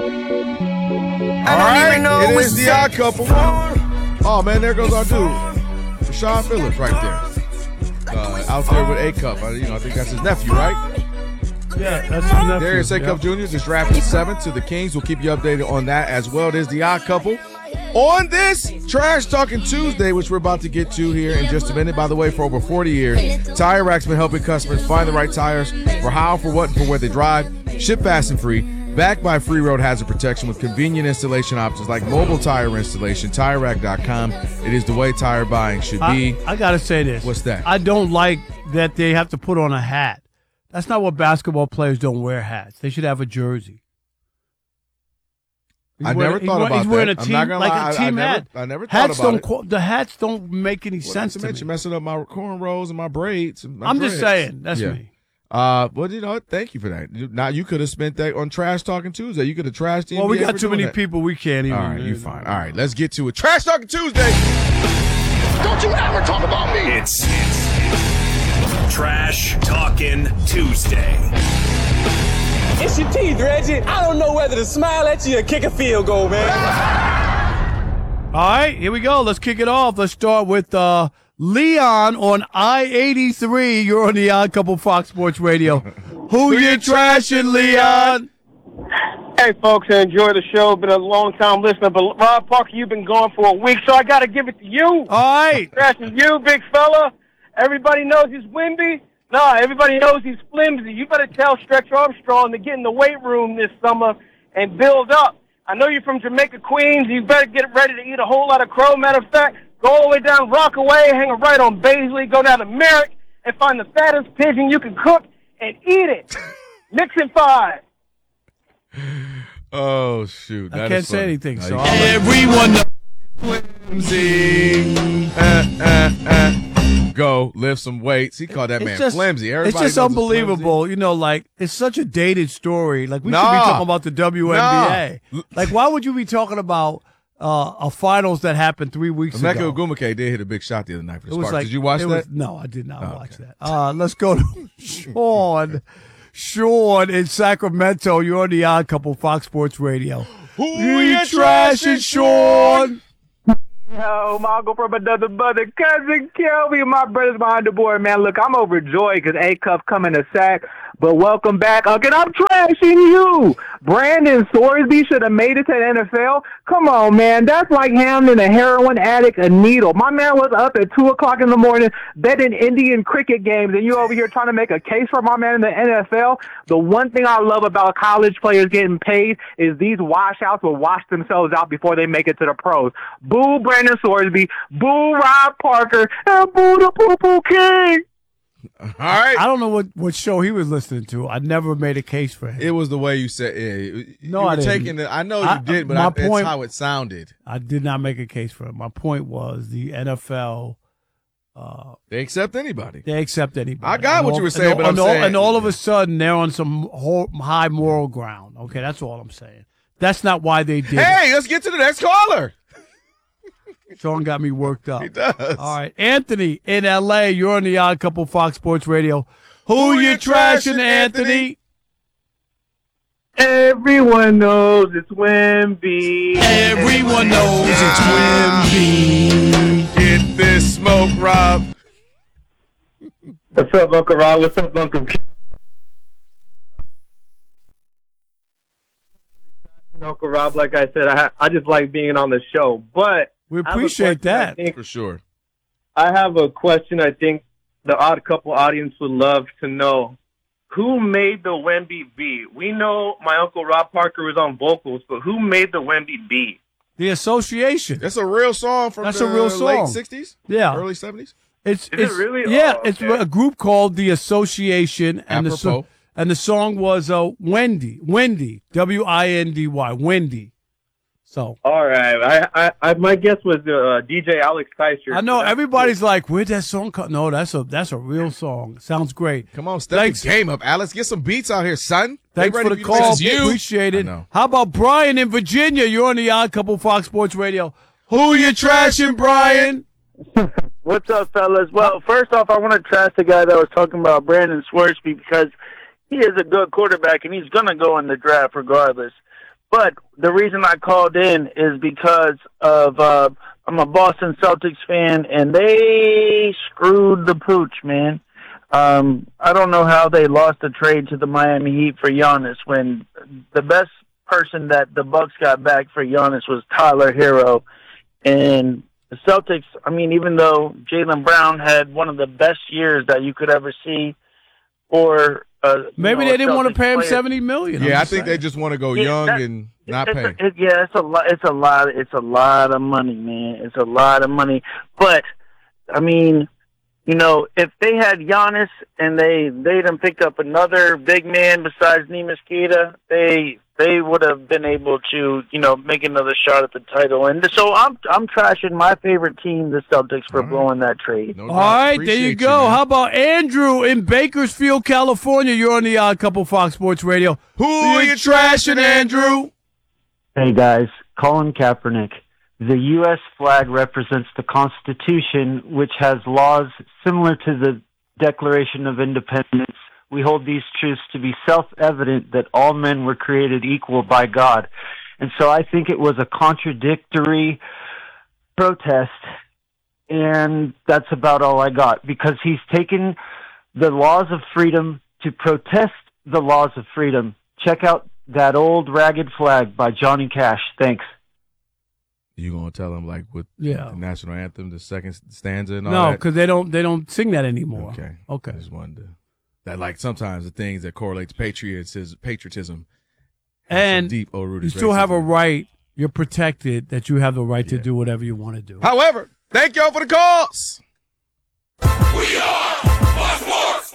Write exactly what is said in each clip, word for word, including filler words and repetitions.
All right, it is the Odd Couple. Oh, man, there goes our dude, Rashawn Phillips, right there. Uh, out there with A-Cup. I, you know, I think that's his nephew, right? Yeah, that's his nephew. Darius A-Cup yeah. Junior just drafted seventh to the Kings. We'll keep you updated on that as well. It is the Odd Couple. On this Trash Talking Tuesday, which we're about to get to here in just a minute. By the way, for over forty years, Tire Rack's been helping customers find the right tires for how, for what, and for where they drive. Ship fast and free. Backed by free road hazard protection with convenient installation options like mobile tire installation. Tire Rack dot com. It is the way tire buying should be. I, I got to say this. What's that? I don't like that they have to put on a hat. That's not what basketball players don't wear hats. They should have a jersey. He's I wearing, never thought he's, about he's wearing that. A I'm team, not gonna like lie. a team I, I hat. Never, I never thought hats about don't, it. The hats don't make any well, sense to to mention me. messing up my cornrows and my braids. And my I'm dreads. just saying. That's yeah. me. Uh, well, you know what? Thank you for that. Now you could have spent that on Trash Talking Tuesday. You could have trashed the Well, N B A we got for too doing many that. people. We can't even. All right, you fine. All right, let's get to it. Trash Talking Tuesday. Don't you ever talk about me. It's, it's Trash Talking Tuesday. It's your teeth, Reggie. I don't know whether to smile at you or kick a field goal, man. All right, here we go. Let's kick it off. Let's start with uh, Leon on I eighty-three. You're on the Odd Couple Fox Sports Radio. Who you trashing, Leon? Hey, folks, I enjoy the show. Been a long time listener, but Rob Parker, you've been gone for a week, so I got to give it to you. All right. Trashing you, big fella. Everybody knows he's Wimby. Nah, everybody knows he's flimsy. You better tell Stretch Armstrong to get in the weight room this summer and build up. I know you're from Jamaica, Queens. You better get ready to eat a whole lot of crow. Matter of fact, go all the way down Rockaway, hang a right on Baisley, go down to Merrick, and find the fattest pigeon you can cook and eat it. Nixon five. Oh, shoot. That I can't is say funny. anything, No, so you I'll can't. let- Everyone knows flimsy. Uh, uh, uh. Go lift some weights. He called that man It's just, flimsy. Everybody it's just knows it's unbelievable. You know, like, it's such a dated story. Like, we should be Nah. talking about the W N B A. Nah. Like, why would you be talking about uh, a finals that happened three weeks Emeka ago? Ogumake did hit a big shot the other night for the It was Sparks. like, Did you watch it that? was- no, I did not Oh, watch okay. that. Uh, let's go to Sean. Sean in Sacramento. You're on the Odd Couple Fox Sports Radio. Who you trashing, Sean? Yo, my uncle from another mother, cousin Kelby, my brothers behind the board, man. Look, I'm overjoyed because A-Cup coming to sack, but welcome back, Uncle. I'm trashing you. Brandon Sorsby should have made it to the N F L. Come on, man. That's like handing a heroin addict a needle. My man was up at two o'clock in the morning betting Indian cricket games, and you over here trying to make a case for my man in the N F L. The one thing I love about college players getting paid is these washouts will wash themselves out before they make it to the pros. Boo Brandon Sorsby, boo Rob Parker, and boo the Poo Poo King. All right. I don't know what, what show he was listening to. I never made a case for him. It was the way you said it. You No, were I didn't. taking it. I know you I- did, but my I, point- it's how it sounded. I did not make a case for him. My point was the N F L, uh, They accept anybody. they accept anybody. I got And what all- you were saying, and but all, I'm and all, saying- and all of a sudden they're on some ho- high moral ground. Okay, that's all I'm saying. That's not why they did Hey, let's get to the next caller. it. Sean got me worked up. He does. All right, Anthony in L A. You're on the Odd Couple Fox Sports Radio. Who, Who you you trashing, trashing, Anthony? Everyone knows it's Wimby. Everyone knows it's Wimby. Get this smoke, Rob. What's up, Uncle Rob? What's up, Uncle King? Uncle Rob, like I said, I I just like being on the show, but We I have a appreciate question I that. think- For sure. I have a question I think the Odd Couple audience would love to know. Who made the Wemby beat? We know my Uncle Rob Parker was on vocals, but who made the Wemby beat? The association. That's a real song from That's the a real song. late sixties? Yeah. Early seventies? It's, Is it it's really? Yeah, Oh, it's okay. a group called the Association, and the so, Apropos. and the song was uh, Wendy, Wendy, W I N D Y, Wendy. So All right. I, I, I my guess was uh, D J Alex Kaiser. I know So that's everybody's like, "Where'd that song come?" No, that's a that's a real song. Sounds great. Come on, step Thanks. the game up, Alex. Get some beats out here, son. They Thanks ready for the you to- call. This is you. Appreciate I it. know. How about Brian in Virginia? You're on the Odd Couple Fox Sports Radio. Who you trashing, Brian? What's up, fellas? Well, first off, I want to trash the guy that was talking about Brandon Swersby because he is a good quarterback and he's going to go in the draft regardless. But the reason I called in is because of uh, I'm a Boston Celtics fan, and they screwed the pooch, man. Um, I don't know how they lost the trade to the Miami Heat for Giannis when the best person that the Bucks got back for Giannis was Tyler Hero. And the Celtics, I mean, even though Jaylen Brown had one of the best years that you could ever see, or uh, maybe you know, they didn't want to pay him player. seventy million dollars. Yeah, I think saying. they just want to go yeah, young that, and not it's pay. A, it, yeah, it's a lot. It's a lot. It's a lot of money, man. It's a lot of money. But I mean, you know, if they had Giannis and they they didn't pick up another big man besides Neemias Queta, they they would have been able to, you know, make another shot at the title. And so I'm I'm trashing my favorite team, the Celtics, for right. blowing that trade. No All right, there you go. You, How about Andrew in Bakersfield, California? You're on the Odd Couple Fox Sports Radio. Who are you trashing, Andrew? Hey, guys. Colin Kaepernick. The U S flag represents the Constitution, which has laws similar to the Declaration of Independence. We hold these truths to be self-evident that all men were created equal by God. And so I think it was a contradictory protest, and that's about all I got, because he's taken the laws of freedom to protest the laws of freedom. Check out That Old Ragged Flag by Johnny Cash. Thanks. You gonna tell them like with yeah. the national anthem, the second stanza, and all no, that? No, because they don't they don't sing that anymore. Okay, okay. I just wanted to that like sometimes the things that correlate to patriotism, patriotism, and deep rooted. You still have a right. You're protected that you have the right yeah. to do whatever you want to do. However, thank y'all for the calls. We are Fox Sports.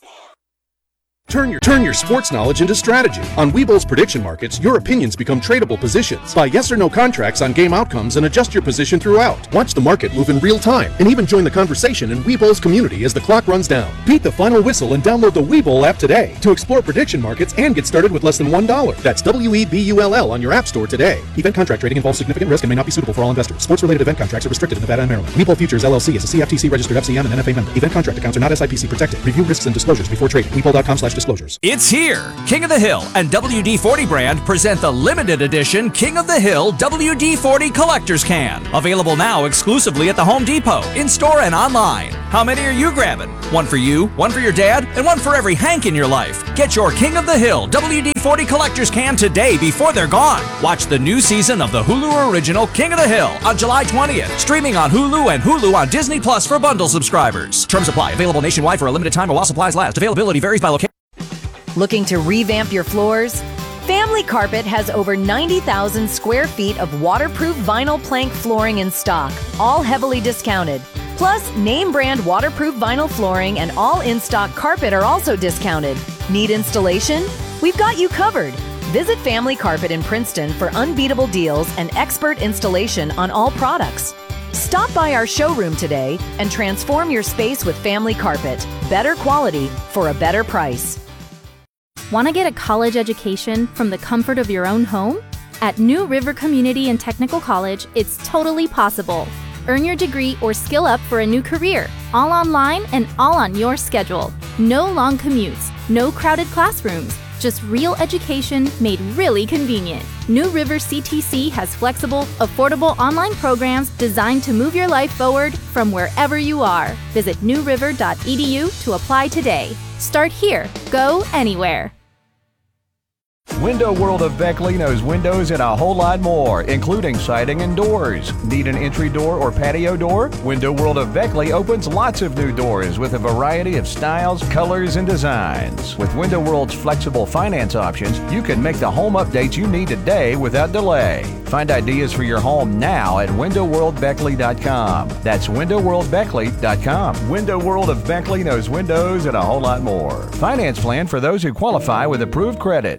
Turn your turn your sports knowledge into strategy. On Webull's prediction markets, your opinions become tradable positions. Buy yes or no contracts on game outcomes and adjust your position throughout. Watch the market move in real time and even join the conversation in Webull's community as the clock runs down. Beat the final whistle and download the Webull app today to explore prediction markets and get started with less than one dollar. That's W E B U L L on your app store today. Event contract trading involves significant risk and may not be suitable for all investors. Sports-related event contracts are restricted in Nevada and Maryland. Webull Futures L L C is a C F T C registered F C M and N F A member. Event contract accounts are not S I P C protected. Review risks and disclosures before trading. Webull dot com slash disclosures. It's here. King of the Hill and W D forty brand present the limited edition King of the Hill W D forty Collector's Can. Available now exclusively at the Home Depot, in-store and online. How many are you grabbing? One for you, one for your dad, and one for every Hank in your life. Get your King of the Hill W D forty Collector's Can today before they're gone. Watch the new season of the Hulu original King of the Hill on July twentieth. Streaming on Hulu and Hulu on Disney Plus for bundle subscribers. Terms apply. Available nationwide for a limited time while supplies last. Availability varies by location. Looking to revamp your floors? Family Carpet has over ninety thousand square feet of waterproof vinyl plank flooring in stock, all heavily discounted. Plus, name brand waterproof vinyl flooring and all in-stock carpet are also discounted. Need installation? We've got you covered. Visit Family Carpet in Princeton for unbeatable deals and expert installation on all products. Stop by our showroom today and transform your space with Family Carpet. Better quality for a better price. Want to get a college education from the comfort of your own home? At New River Community and Technical College, it's totally possible. Earn your degree or skill up for a new career, all online and all on your schedule. No long commutes, no crowded classrooms, just real education made really convenient. New River C T C has flexible, affordable online programs designed to move your life forward from wherever you are. Visit new river dot e d u to apply today. Start here. Go anywhere. Window World of Beckley knows windows and a whole lot more, including siding and doors. Need an entry door or patio door? Window World of Beckley opens lots of new doors with a variety of styles, colors, and designs. With Window World's flexible finance options, you can make the home updates you need today without delay. Find ideas for your home now at window world beckley dot com. That's window world beckley dot com. Window World of Beckley knows windows and a whole lot more. Finance plan for those who qualify with approved credit.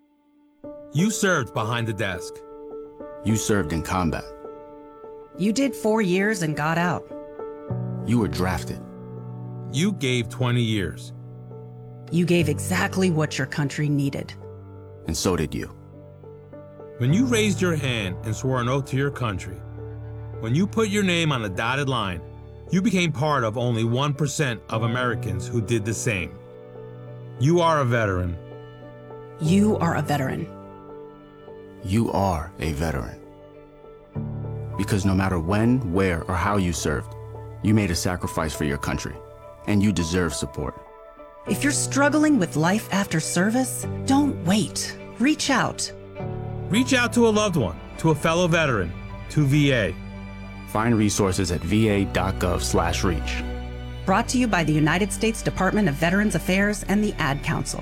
You served behind the desk. You served in combat. You did four years and got out. You were drafted. You gave twenty years. You gave exactly what your country needed. And so did you. When you raised your hand and swore an oath to your country, when you put your name on a dotted line, you became part of only one percent of Americans who did the same. You are a veteran. You are a veteran. You are a veteran. Because no matter when, where, or how you served, you made a sacrifice for your country, and you deserve support. If you're struggling with life after service, don't wait. Reach out. Reach out to a loved one, to a fellow veteran, to V A. Find resources at va.gov slash reach. Brought to you by the United States Department of Veterans Affairs and the Ad Council.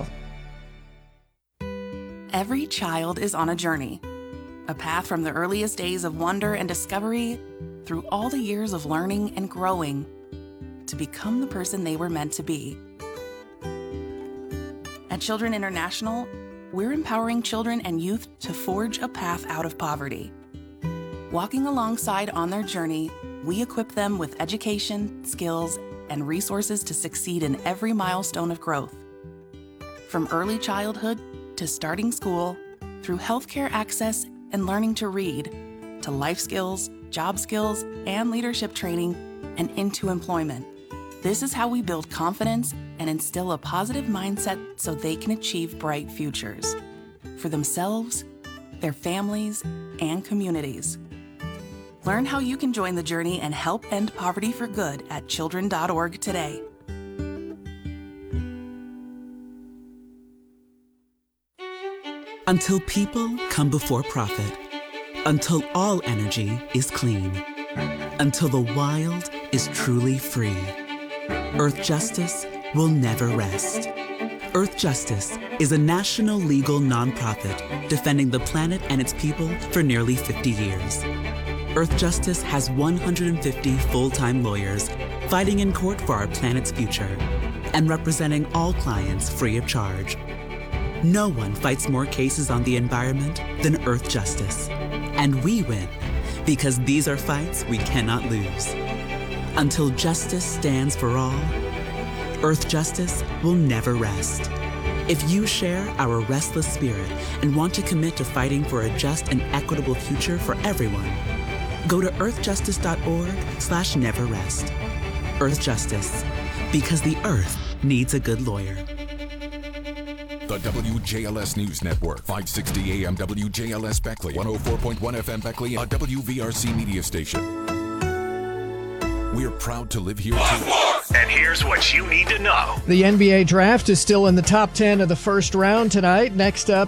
Every child is on a journey, a path from the earliest days of wonder and discovery through all the years of learning and growing to become the person they were meant to be. At Children International, we're empowering children and youth to forge a path out of poverty. Walking alongside on their journey, we equip them with education, skills, and resources to succeed in every milestone of growth. From early childhood to starting school, through healthcare access and learning to read, to life skills, job skills, and leadership training, and into employment. This is how we build confidence and instill a positive mindset so they can achieve bright futures for themselves, their families, and communities. Learn how you can join the journey and help end poverty for good at children dot org today. Until people come before profit. Until all energy is clean. Until the wild is truly free. Earth Justice will never rest. Earth Justice is a national legal nonprofit defending the planet and its people for nearly fifty years. Earth Justice has one hundred fifty full-time lawyers fighting in court for our planet's future and representing all clients free of charge. No one fights more cases on the environment than Earth Justice. And we win because these are fights we cannot lose. Until justice stands for all, Earth Justice will never rest. If you share our restless spirit and want to commit to fighting for a just and equitable future for everyone, go to earthjustice dot org slash never rest. Earth Justice, because the Earth needs a good lawyer. The W J L S News Network, five sixty A M W J L S Beckley, one oh four point one F M Beckley, a W V R C media station. We're proud to live here too. And here's what you need to know. The N B A draft is still in the top ten of the first round tonight. Next up,